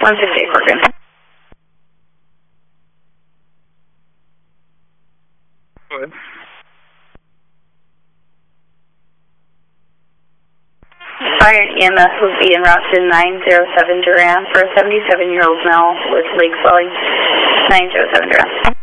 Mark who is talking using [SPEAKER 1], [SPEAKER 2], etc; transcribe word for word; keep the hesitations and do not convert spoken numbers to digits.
[SPEAKER 1] one sixty-eight, Corcoran. Fire and E M S will be en route to nine zero seven Duran for a seventy-seven-year-old male with leg swelling. nine zero seven Duran.